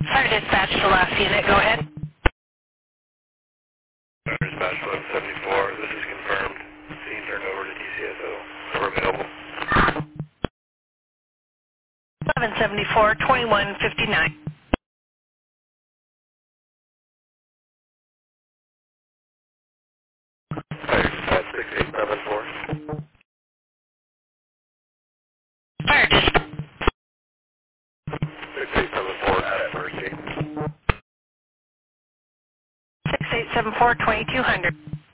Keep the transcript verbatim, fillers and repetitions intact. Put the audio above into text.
Fire dispatch to last unit, go ahead. Fire dispatch eleven seventy-four, this is confirmed. Scene turned over to D C S O. We're available. eleven seventy-four, twenty-one fifty-nine. Fire dispatch six eight seven four. Fire dispatch. six eight seven four at Mercy. six eight seven four, twenty-two hundred.